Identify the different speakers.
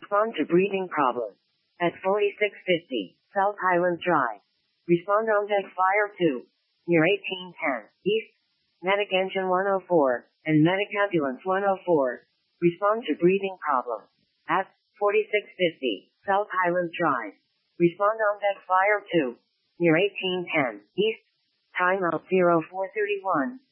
Speaker 1: Respond to breathing problem. At 4650 South Highland Drive. Respond on deck fire 2. Near 1810 East. Medic engine 104 and medic ambulance 104. Respond to breathing problem. At 4650 South Highland Drive. Respond on deck fire 2. Near 1810 East. Time out 0431.